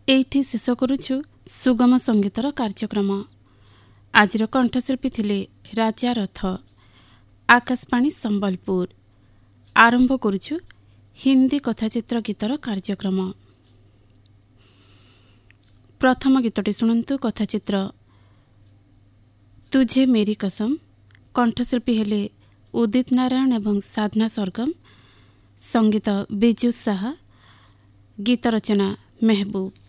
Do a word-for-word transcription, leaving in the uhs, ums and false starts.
ଏଇଠି ଶେଷ କରୁଛୁ ସୁଗମ ସଙ୍ଗୀତର କାର୍ଯ୍ୟକ୍ରମ। ଆଜିର କଣ୍ଠଶିଳ୍ପୀ ଥିଲେ ରାଜା ରଥ, ଆକାଶବାଣୀ ସମ୍ବଲପୁର। ଆରମ୍ଭ କରୁଛୁ ହିନ୍ଦୀ କଥାଚିତ୍ର ଗୀତର କାର୍ଯ୍ୟକ୍ରମ। ପ୍ରଥମ ଗୀତଟି ଶୁଣନ୍ତୁ। କଥାଚିତ୍ର ତୁଝେ ମେରି କସମ। କଣ୍ଠଶିଳ୍ପୀ ହେଲେ ଉଦିତ ନାରାୟଣ ଏବଂ ସାଧନା ସରଗମ। ସଙ୍ଗୀତ ବିଜୁ ସାହା। ଗୀତ ରଚନା ମେହବୁବ।